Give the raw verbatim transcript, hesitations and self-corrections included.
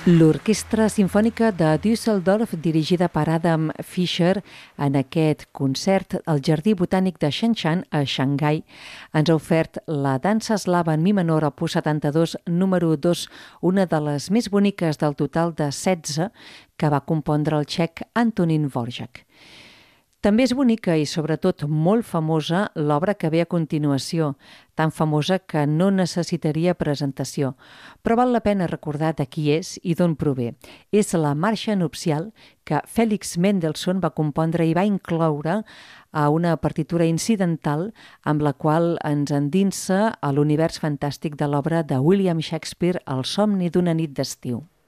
L'Orquestra Simfònica de Düsseldorf, dirigida per Adam Fischer, en aquest concert al Jardí Botànic de Shenzhen, a Xangai, ens ha ofert la dansa eslava en mi menor opus setanta-dos, número dos, una de les més boniques del total de setze que va compondre el txec Antonín Dvořák. També és bonica i, sobretot, molt famosa l'obra que ve a continuació, tan famosa que no necessitaria presentació, però val la pena recordar de qui és i d'on prové. És la marxa nupcial que Felix Mendelssohn va compondre i va incloure a una partitura incidental amb la qual ens endinsa a l'univers fantàstic de l'obra de William Shakespeare, El somni d'una nit d'estiu.